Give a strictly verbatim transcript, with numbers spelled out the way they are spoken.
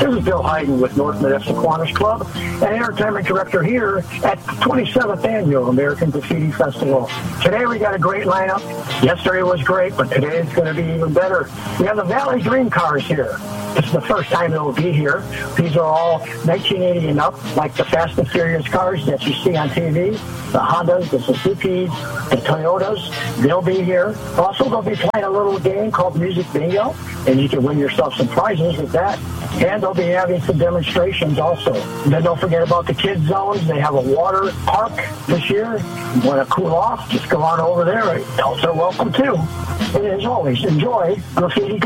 This is Bill Hayden with North Modesto Kiwanis Club and Entertainment Director here at the twenty-seventh Annual American Graffiti Festival. Today we got a great lineup. Yesterday was great, but today it's going to be even better. We have the Valley Dream Cars here. This is the first time they will be here. These are all nineteen eighty and up, like the Fast and Furious cars that you see on T V. The Hondas, the Suzuki, the Toyotas, they'll be here. Also, they'll be playing a little game called Music Bingo, and you can win yourself some prizes with that. And they'll be having some demonstrations also. And then don't forget about the kids zones. They have a water park this year. You want to cool off, just go on over there. Adults are welcome too. And as always, enjoy graffiti.